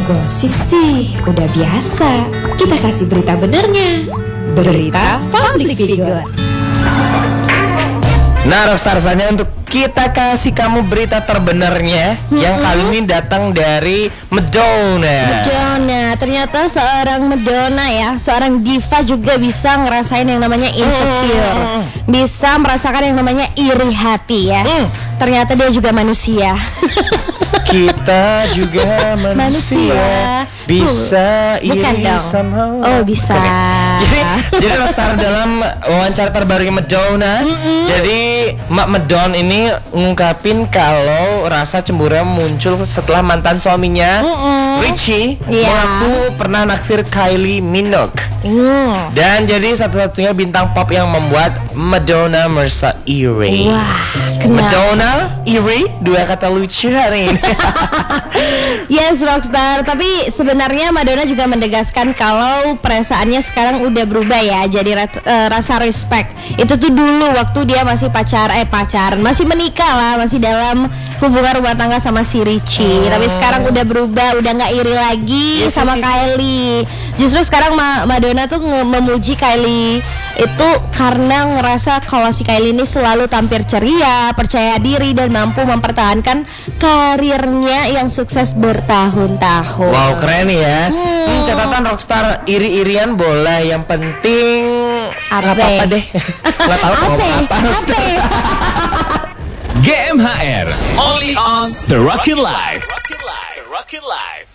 Gosip sih udah biasa. Kita kasih berita benernya. Berita public figure. Nah, Rockstarsanya untuk kita kasih kamu berita terbenarnya yang kali ini datang dari Madonna. Ternyata seorang Madonna ya, seorang diva juga bisa ngerasain yang namanya insecure, bisa merasakan yang namanya iri hati ya. Ternyata dia juga manusia. Kita juga manusia bisa iri sama. Oh bisa. Jadi Rockstar dalam wawancara terbarunya Madonna, jadi Mak Madonna ini ngungkapin kalau rasa cemburunya muncul setelah mantan suaminya Richie mengaku pernah naksir Kylie Minogue. Dan jadi satu-satunya bintang pop yang membuat Madonna merasa iri. Madonna iri, dua kata lucu hari ini. Yes, Rockstar. Tapi sebenarnya Madonna juga menegaskan kalau perasaannya sekarang udah berubah ya. Jadi rasa respect itu tuh dulu waktu dia masih pacaran, masih menikah lah, masih dalam hubungan rumah tangga sama si Richie. Tapi sekarang udah berubah, udah nggak iri lagi sama Kylie. Justru sekarang Madonna tuh memuji Kylie itu karena ngerasa kalau si Kylie ini selalu tampil ceria, percaya diri, dan mampu mempertahankan karirnya yang sukses bertahun-tahun. Wow, keren ya. Catatan Rockstar, iri-irian boleh, yang penting apa-apa deh. Nggak tahu apa Rockstar. GMHR, only on The Rockin' Life.